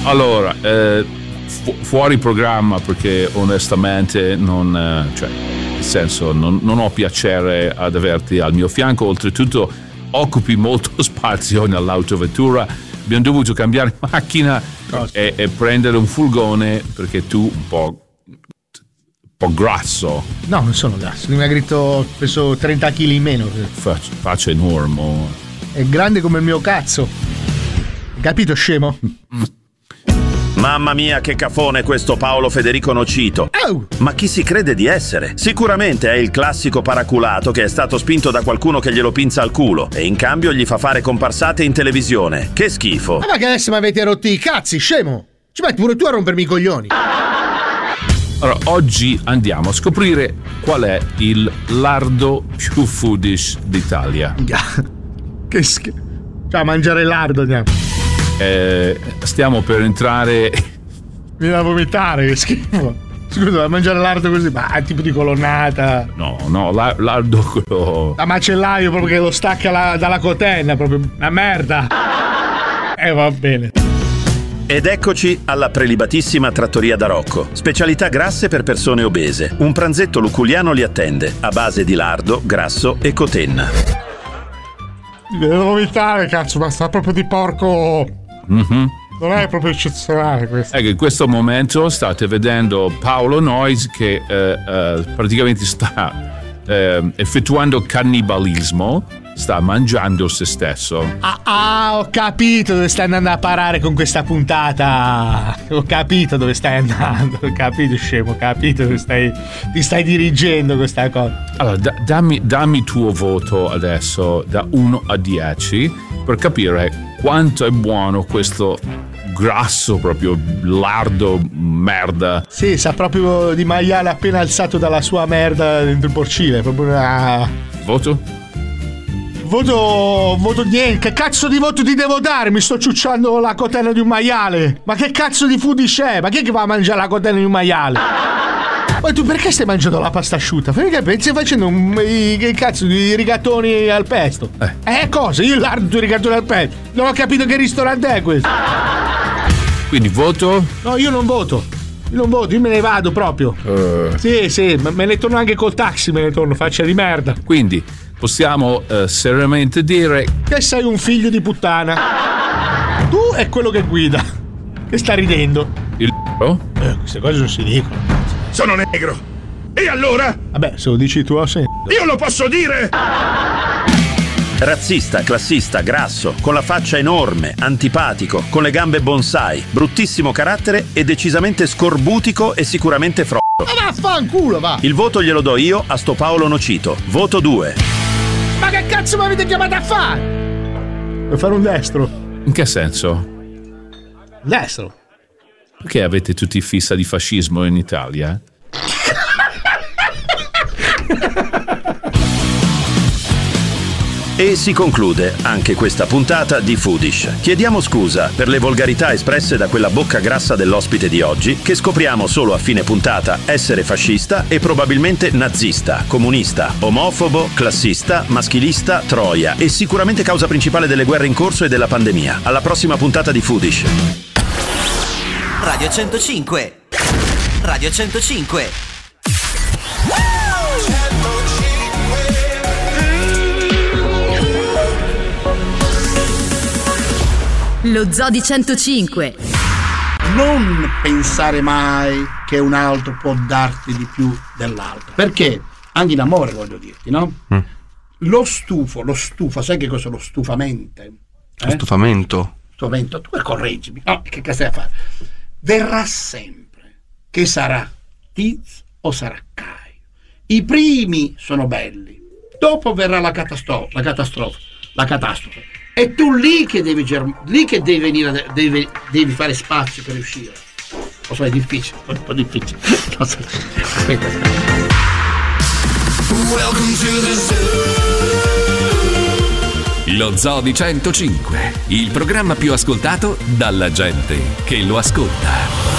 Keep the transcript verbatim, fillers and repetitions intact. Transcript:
Allora, eh, fu- fuori programma, perché onestamente non, eh, cioè, nel senso, non, non ho piacere ad averti al mio fianco. Oltretutto occupi molto spazio nell'autovettura. Abbiamo dovuto cambiare macchina e, e prendere un furgone perché tu un po', un po' grasso. No, non sono grasso, mi ha gritto peso trenta chili in meno. Faccia, faccia enorme. È grande come il mio cazzo. Capito, scemo? Mamma mia, che cafone questo Paolo Federico Nocito. Oh. Ma chi si crede di essere? Sicuramente è il classico paraculato che è stato spinto da qualcuno che glielo pinza al culo e in cambio gli fa fare comparsate in televisione. Che schifo. Ma che adesso mi avete rotti i cazzi, scemo? Ci metti pure tu a rompermi i coglioni. Allora, oggi andiamo a scoprire qual è il lardo più foodish d'Italia. Che schifo. Cioè, a mangiare lardo andiamo. Eh, stiamo per entrare. Mi da vomitare, che schifo. Scusa, a mangiare lardo così, ma è tipo di colonnata. No, no, la, lardo quello. Da macellaio proprio che lo stacca la, dalla cotenna, proprio una merda. E eh, va bene. Ed eccoci alla prelibatissima trattoria da Rocco. Specialità grasse per persone obese. Un pranzetto luculiano li attende, a base di lardo, grasso e cotenna. Mi devo vomitare, cazzo, ma sta proprio di porco. Mm-hmm. Non è proprio eccezionale questo. Ecco, in questo momento state vedendo Paolo Noyes che eh, eh, praticamente sta eh, effettuando cannibalismo, sta mangiando se stesso. Ah, ah, ho capito dove stai andando a parare con questa puntata. Ho capito dove stai andando. Ho capito, scemo, ho capito dove stai. Ti stai dirigendo questa cosa. Allora, da, dammi, dammi tuo voto adesso da uno a dieci per capire quanto è buono questo grasso, proprio lardo merda. Sì, sa proprio di maiale appena alzato dalla sua merda dentro il porcile. Proprio una... Voto? Voto. Voto niente. Che cazzo di voto ti devo dare? Mi sto ciucciando la cotenna di un maiale. Ma che cazzo di foodish è? Ma chi è che va a mangiare la cotenna di un maiale? Ma tu perché stai mangiando la pasta asciutta? Perché pensi facendo un, i, che cazzo di rigatoni al pesto? Eh, eh cosa? Io lardo i rigatoni al pesto. Non ho capito che ristorante è questo. Quindi voto? No, io non voto. Io non voto, io me ne vado proprio. Uh. Sì, sì, ma me ne torno anche col taxi, me ne torno, faccia di merda. Quindi possiamo uh, seriamente dire che sei un figlio di puttana. Tu è quello che guida, che sta ridendo. Il oh? Eh, queste cose non si dicono. Sono negro. E allora? Vabbè, se lo dici tu, sì. Io lo posso dire! Razzista, classista, grasso, con la faccia enorme, antipatico, con le gambe bonsai, bruttissimo carattere e decisamente scorbutico e sicuramente frotto. Ma vaffanculo, va! Il voto glielo do io a sto Paolo Nocito. Voto due. Ma che cazzo mi avete chiamato a fare? Per fare un destro. In che senso? Destro. Perché avete tutti fissa di fascismo in Italia? E si conclude anche questa puntata di Foodish. Chiediamo scusa per le volgarità espresse da quella bocca grassa dell'ospite di oggi, che scopriamo solo a fine puntata essere fascista e probabilmente nazista, comunista, omofobo, classista, maschilista, troia e sicuramente causa principale delle guerre in corso e della pandemia. Alla prossima puntata di Foodish. Radio centocinque. Radio centocinque. Lo Zoo di centocinque. Non pensare mai che un altro può darti di più dell'altro. Perché? Anche in amore, voglio dirti, no? Mm. Lo stufo, lo stufa, sai che cos'è lo stufamento? Eh? Lo stufamento? Stufamento, tu correggimi. No, che cazzo stai a fare? Verrà sempre. Che sarà Tiz o sarà Caio. I primi sono belli. Dopo verrà la catastrofe, la catastrofe, la catastrofe. E tu lì che devi germ- lì che devi venire, devi, devi fare spazio per uscire. Lo so, è difficile, è un po' difficile. Lo so. Lo Zoo di centocinque, il programma più ascoltato dalla gente che lo ascolta.